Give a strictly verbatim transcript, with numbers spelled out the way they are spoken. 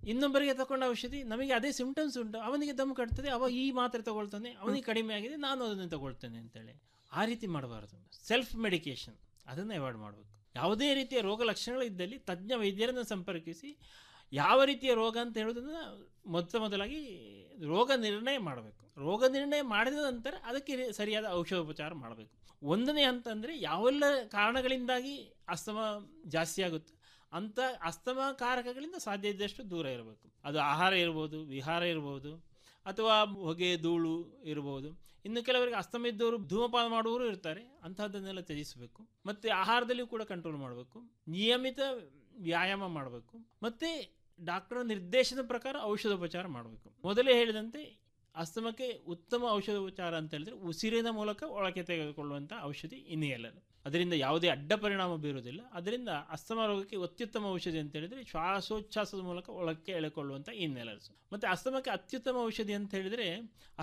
ಇನ್ನೊಬ್ಬರಿಗೆ ತಗೊಂಡ ಔಷಧಿ ನಮಗೆ ಅದೇ ಸಿಂಪ್ಟಮ್ಸ್ ಉಂಟು, ಅವನಿಗೆ ದಮ್ ಕಟ್ತದೆ, ಅವ ಈ ಮಾತ್ರೆ ತಗೊಳ್ತಾನೆ, ಅವನಿಗೆ ಕಡಿಮೆ ಆಗಿದೆ, ನಾನು ಅದನ್ನು ತಗೊಳ್ತೇನೆ ಅಂತೇಳಿ ಆ ರೀತಿ ಮಾಡಬಾರದು. ಸೆಲ್ಫ್ ಮೆಡಿಕೇಶನ್ ಅದನ್ನು ಅವಾಯ್ಡ್ ಮಾಡಬೇಕು. ಯಾವುದೇ ರೀತಿಯ ರೋಗ ಲಕ್ಷಣಗಳು ಇದ್ದಲ್ಲಿ ತಜ್ಞ ವೈದ್ಯರನ್ನು ಸಂಪರ್ಕಿಸಿ ಯಾವ ರೀತಿಯ ರೋಗ ಅಂತ ಹೇಳೋದನ್ನು ಮೊತ್ತ ಮೊದಲಾಗಿ ರೋಗ ನಿರ್ಣಯ ಮಾಡಬೇಕು. ರೋಗ ನಿರ್ಣಯ ಮಾಡಿದ ನಂತರ ಅದಕ್ಕೆ ಸರಿಯಾದ ಔಷಧೋಪಚಾರ ಮಾಡಬೇಕು. ಒಂದನೇ ಹಂತ ಅಂದರೆ ಯಾವೆಲ್ಲ ಕಾರಣಗಳಿಂದಾಗಿ ಅಸ್ತಮ ಜಾಸ್ತಿ ಆಗುತ್ತೆ ಅಂಥ ಅಸ್ತಮ ಕಾರಕಗಳಿಂದ ಸಾಧ್ಯ ಇದ್ದಷ್ಟು ದೂರ ಇರಬೇಕು. ಅದು ಆಹಾರ ಇರ್ಬೋದು, ವಿಹಾರ ಇರ್ಬೋದು, ಅಥವಾ ಹೊಗೆ ಧೂಳು ಇರ್ಬೋದು. ಇನ್ನು ಕೆಲವರಿಗೆ ಅಸ್ತಮ ಇದ್ದವರು ಧೂಮಪಾನ ಮಾಡುವವರು ಇರ್ತಾರೆ, ಅಂಥದ್ದನ್ನೆಲ್ಲ ತ್ಯಜಿಸಬೇಕು. ಮತ್ತು ಆಹಾರದಲ್ಲಿಯೂ ಕೂಡ ಕಂಟ್ರೋಲ್ ಮಾಡಬೇಕು, ನಿಯಮಿತ ವ್ಯಾಯಾಮ ಮಾಡಬೇಕು, ಮತ್ತು ಡಾಕ್ಟರ್ ನಿರ್ದೇಶನದ ಪ್ರಕಾರ ಔಷಧೋಪಚಾರ ಮಾಡಬೇಕು. ಮೊದಲೇ ಹೇಳಿದಂತೆ ಅಸ್ತಮಕ್ಕೆ ಉತ್ತಮ ಔಷಧೋಪಚಾರ ಅಂತ ಹೇಳಿದ್ರೆ ಉಸಿರಿನ ಮೂಲಕ ಒಳಗೆ ತೆಗೆದುಕೊಳ್ಳುವಂಥ ಔಷಧಿ ಇನ್ಹೇಲರ್. ಅದರಿಂದ ಯಾವುದೇ ಅಡ್ಡ ಪರಿಣಾಮ ಬೀರುವುದಿಲ್ಲ. ಅದರಿಂದ ಅಸ್ತಮ ರೋಗಕ್ಕೆ ಅತ್ಯುತ್ತಮ ಔಷಧಿ ಅಂತ ಹೇಳಿದರೆ ಶ್ವಾಸೋಚ್ಛ್ವಾಸದ ಮೂಲಕ ಒಳಕ್ಕೆ ಎಳೆಕೊಳ್ಳುವಂಥ ಇನ್ಹೇಲರ್ಸ್. ಮತ್ತು ಅಸ್ತಮಕ್ಕೆ ಅತ್ಯುತ್ತಮ ಔಷಧಿ ಅಂತ ಹೇಳಿದರೆ